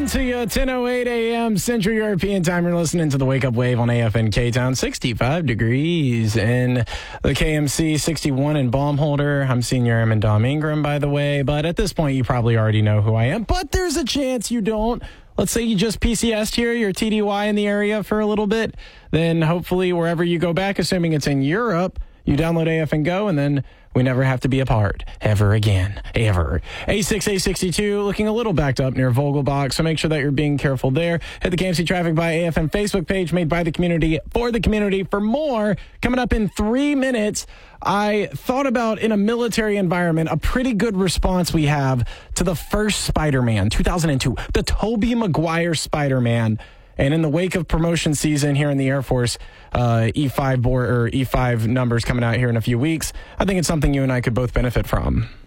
to you. 10:08 a.m. Central European Time. You're listening to the Wake Up Wave on AFN K-Town. 65 degrees in the KMC, 61 in Baumholder. I'm Senior Airman Dom Ingram, by the way. But at this point, you probably already know who I am. But there's a chance you don't. Let's say you just PCS'd here, you're TDY in the area for a little bit. Then hopefully wherever you go back, assuming it's in Europe, you download AFN Go, and then we never have to be apart ever again, ever. A6, A62, looking a little backed up near Vogelbach, so make sure that you're being careful there. Hit the KMC Traffic by AFN Facebook page, made by the community, for the community. For more, coming up in 3 minutes, I thought about, in a military environment, a pretty good response we have to the first Spider-Man, 2002, the Tobey Maguire Spider-Man. And in the wake of promotion season here in the Air Force, E5 numbers coming out here in a few weeks, I think it's something you and I could both benefit from.